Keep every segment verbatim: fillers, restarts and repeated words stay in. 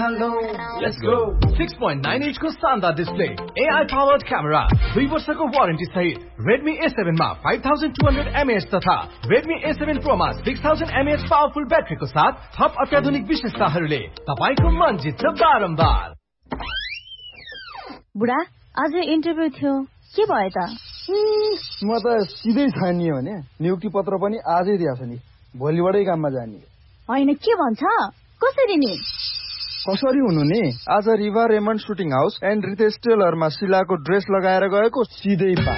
हाल्दौ let's go six point nine inch को शानदार display, A I powered camera, दुई वर्षको वारेन्टी सहित Redmi A seven मा five thousand two hundred milliamp hours तथा Redmi A seven Pro मा six thousand milliamp hours powerful ब्याट्रीको साथ थप अत्याधुनिक विशेषताहरूले तपाईको मन जित्छ बारम्बार। बुढा आज इन्टरभ्यु थियो, के भयो त? म त सिधै छानियो भने नियुक्ति पत्र पनि आजै दिएछ नि, भोलिबाटै काममा जाने। होइन के भन्छ, कसरी नि? कसरी हुनु नि, आज Riva Raymond shooting house and Ritesh टेलरमा शिलाको dress लगाएर गएको सिधै पा।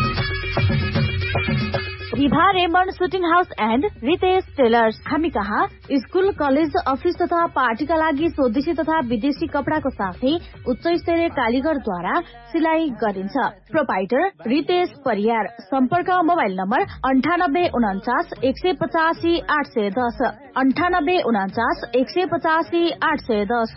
Riva Raymond shooting house and Ritesh tailors हामी कहाँ स्कुल, कलेज, अफिस तथा पार्टीका लागि स्वदेशी तथा विदेशी कपडाको साथै उच्च स्तरीय कालीगरद्वारा सिलाइ गरिन्छ। प्रोपाइटर रितेश परियार। सम्पर्क मोबाइल नम्बर अन्ठानब्बे उन्चास एक सय पचासी आठ सय दस अन्ठानब्बे उन्चास एक सय पचासी आठ सय दस।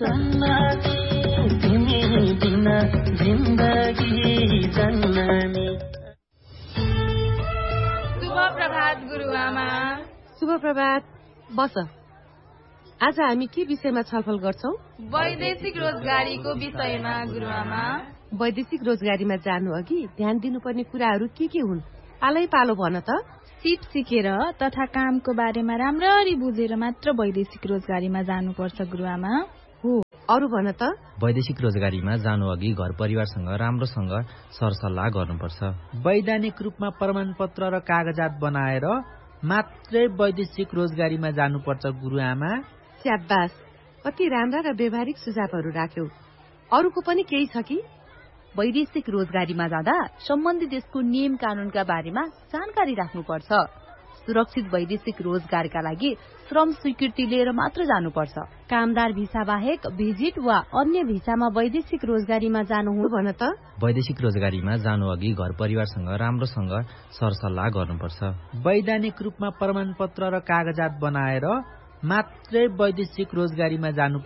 शुभ प्रभात गुरुआमा। शुभ प्रभात। बस, आज हामी के विषयमा छलफल गर्छौं? वैदेशिक रोजगारीको विषयमा गुरुआमा। वैदेशिक रोजगारीमा जानु अघि ध्यान दिनुपर्ने कुराहरू के के हुन्? पालै पालो भन त। सिप सिकेर तथा कामको बारेमा राम्ररी बुझेर मात्र वैदेशिक रोजगारीमा जानुपर्छ गुरुआमा। हो, अरु भन त। वैदेशिक रोजगारीमा जानु अघि घर परिवारसँग राम्रोसँग सरसल्लाह गर्नुपर्छ। वैधानिक रूपमा प्रमाणपत्र र कागजात बनाएर मात्रै वैदेशिक रोजगारीमा जानुपर्छ गुरुआमा। स्याबास, कति राम्रा र व्यवहारिक सुझावहरू राख्यौ। अरूको पनि केही छ कि? वैदेशिक रोजगारीमा जाँदा सम्बन्धित देशको नियम कानूनका बारेमा जानकारी राख्नुपर्छ। सुरक्षित वैदेशिक रोजगारका लागि श्रम स्वीकृति लिएर मात्र जानुपर्छ। कामदार भिसा बाहेक भिजिट वा अन्य भिसामा वैदेशिक रोजगारीमा जानु हो भन त। वैदेशिक रोजगारीमा जानु अघि घर परिवारसँग राम्रोसँग सरसल्लाह गर्नुपर्छ। वैधानिक रूपमा प्रमाणपत्र र कागजात बनाएर मात्रै वैदेशिक रोजगारीमा जानु